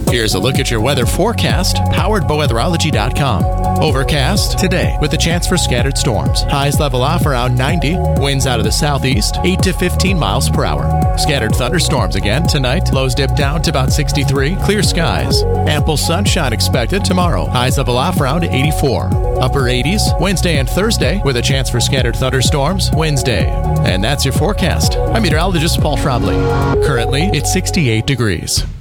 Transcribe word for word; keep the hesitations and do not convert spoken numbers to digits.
Here's a look at your weather forecast, powered by weatherology dot com. Overcast today with a chance for scattered storms. Highs level off around ninety. Winds out of the southeast, eight to fifteen miles per hour. Scattered thunderstorms again tonight. Lows dip down to about sixty-three. Clear skies. Ample sunshine expected tomorrow. Highs level off around eighty-four. Upper eighties Wednesday and Thursday with a chance for scattered thunderstorms Wednesday. And that's your forecast. I'm meteorologist Paul Trombley. Currently, it's sixty-eight degrees.